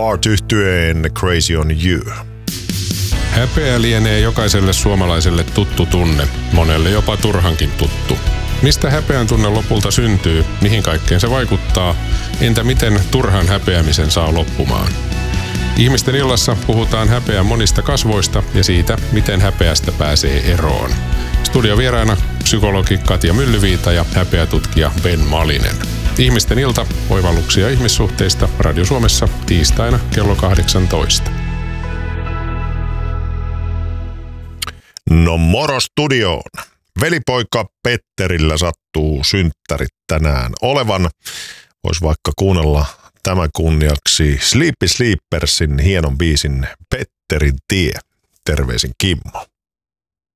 Heart-yhtyeen Crazy on You. Häpeä lienee jokaiselle suomalaiselle tuttu tunne, monelle jopa turhankin tuttu. Mistä häpeän tunne lopulta syntyy, mihin kaikkeen se vaikuttaa, entä miten turhan häpeämisen saa loppumaan? Ihmisten illassa puhutaan häpeän monista kasvoista ja siitä, miten häpeästä pääsee eroon. Studiovieraana psykologi Katja Myllyviita ja häpeätutkija Ben Malinen. Ihmisten ilta, oivalluksia ihmissuhteista Radio Suomessa tiistaina kello 18. No moro studioon. Velipoika Petterillä sattuu synttärit tänään olevan. Vois vaikka kuunnella tämän kunniaksi Sleepy Sleepersin hienon biisin Petterin tie. Terveisin Kimmo.